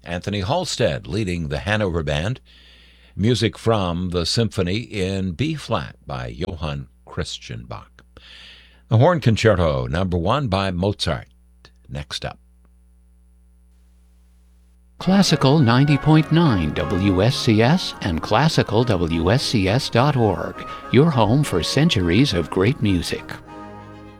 Anthony Halstead leading the Hanover Band. Music from the Symphony in B-flat by Johann Christian Bach. The Horn Concerto No. 1 by Mozart. Next up. Classical 90.9 WSCS and classicalwscs.org, your home for centuries of great music.